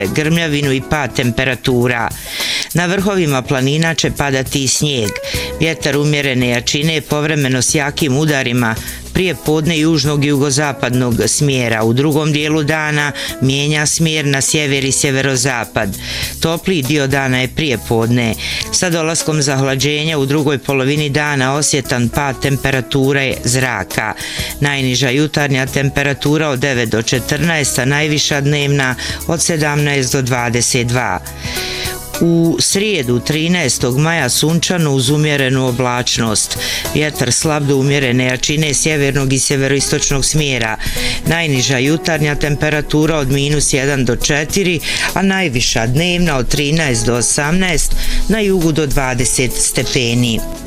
grmljavinu i pad temperatura. Na vrhovima planina će padati i snijeg. Vjetar umjerene jačine povremeno s jakim udarima prije podne južnog i jugozapadnog smjera. U drugom dijelu dana mijenja smjer na sjever i sjeverozapad. Topliji dio dana je prije podne. Sa dolaskom zahlađenja u drugoj polovini dana osjetan pad temperature zraka. Najniža jutarnja temperatura od 9 do 14, a najviša dnevna od 17 do 22. U srijedu 13. maja sunčano uz umjerenu oblačnost. Vjetar slab do umjerene jačine sjevernog i sjeveroistočnog smjera. Najniža jutarnja temperatura od -1 do 4, a najviša dnevna od 13 do 18, na jugu do 20 stepeni.